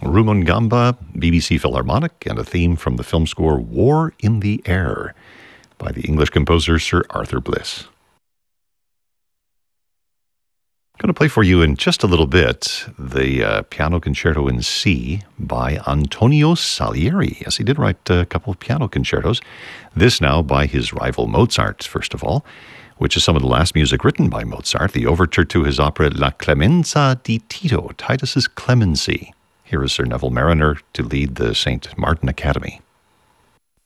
Rumungamba, BBC Philharmonic, and a theme from the film score War in the Air by the English composer Sir Arthur Bliss. I'm going to play for you in just a little bit the Piano Concerto in C by Antonio Salieri. Yes, he did write a couple of piano concertos. This now by his rival Mozart, first of all, which is some of the last music written by Mozart, the overture to his opera La Clemenza di Tito, Titus's Clemency. Here is Sir Neville Marriner to lead the St. Martin Academy.